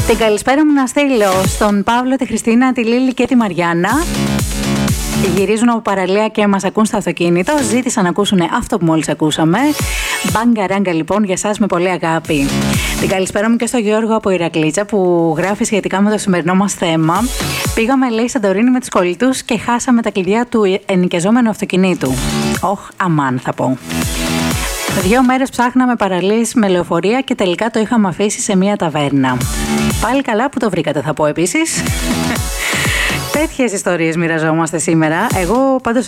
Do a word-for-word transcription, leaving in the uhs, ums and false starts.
Την καλησπέρα μου να στείλω στον Παύλο, τη Χριστίνα, τη Λίλη και τη Μαριάννα. Γυρίζουν από παραλία και μας ακούν στο αυτοκίνητο. Ζήτησαν να ακούσουν αυτό που μόλις ακούσαμε. Μπάγκα ράγκα λοιπόν για σας με πολύ αγάπη. Την καλησπέρα μου και στο Γιώργο από Ηρακλήτσα που γράφει σχετικά με το σημερινό μας θέμα. Πήγαμε, λέει, Σαντορίνη με τους κολλητούς και χάσαμε τα κλειδιά του ενοικιαζόμενου αυτοκινήτου. Όχ, αμάν θα πω. Δύο μέρες ψάχναμε παραλίες με λεωφορεία και τελικά το είχαμε αφήσει σε μια ταβέρνα. Πάλι καλά που το βρήκατε, θα πω επίσης. Τέτοιες ιστορίες μοιραζόμαστε σήμερα. Εγώ πάντως